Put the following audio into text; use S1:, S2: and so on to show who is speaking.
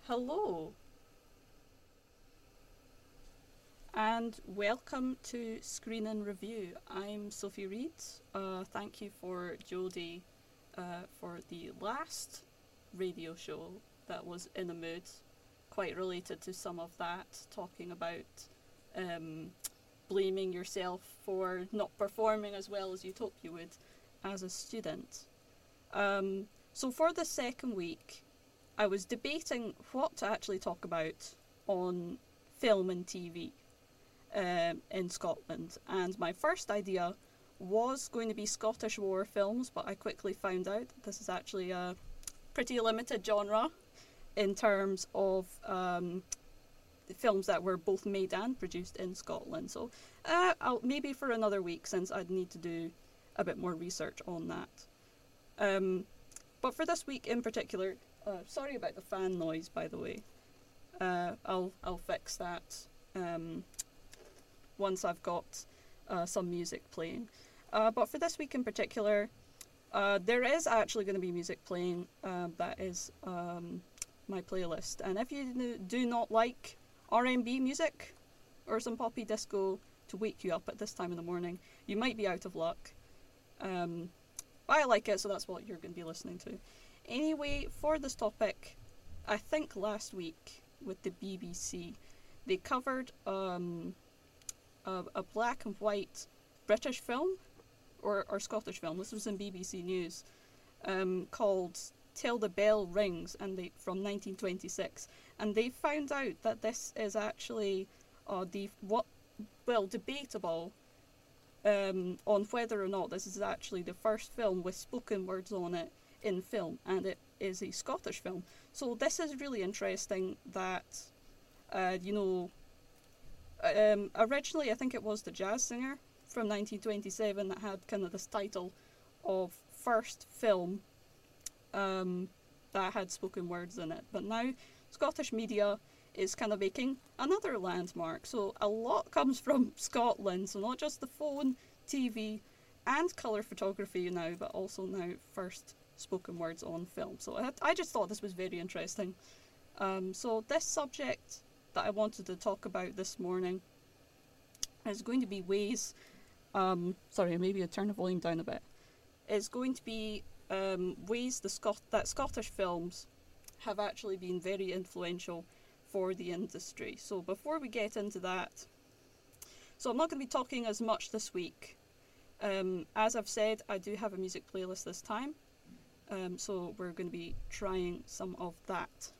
S1: Hello, and welcome to Screen and Review. I'm Sophie Reed. Thank you for Jodie for the last radio show that was in a mood, quite related to some of that, talking about um, blaming yourself for not performing as well as you'd hope you would as a student. So for the second week, I was debating what to actually talk about on film and TV in Scotland, and my first idea was going to be Scottish war films, but I quickly found out that this is actually a pretty limited genre in terms of the films that were both made and produced in Scotland. So maybe for another week, since I'd need to do a bit more research on that. But for this week in particular, sorry about the fan noise, by the way. I'll fix that once I've got some music playing. But for this week in particular, there is actually going to be music playing that is my playlist. And if you do not like R&B music or some poppy disco to wake you up at this time in the morning, you might be out of luck. I like it, so that's what you're going to be listening to. Anyway, for this topic, I think last week with the BBC, they covered a black and white British film or Scottish film. This was in BBC News, called Till the Bell Rings, and from 1926, and they found out that this is actually debatable on whether or not this is actually the first film with spoken words on it in film, and it is a Scottish film. So this is really interesting that, originally I think it was The Jazz Singer from 1927 that had kind of this title of first film that had spoken words in it. But now Scottish media is kind of making another landmark. So a lot comes from Scotland, so not just the phone, TV and colour photography now, but also now first spoken words on film. So I just thought this was very interesting. So this subject that I wanted to talk about this morning is going to be ways, maybe I turn the volume down a bit. It's going to be ways that Scottish films have actually been very influential for the industry. So before we get into that, so I'm not going to be talking as much this week. As I've said, I do have a music playlist this time, so we're going to be trying some of that.